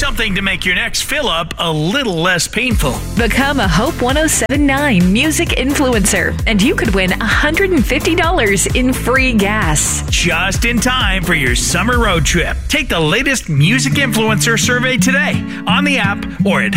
Something to make your next fill-up a little less painful. Become a Hope 1079 music influencer, and you could win $150 in free gas. Just in time for your summer road trip. Take the latest music influencer survey today on the app or at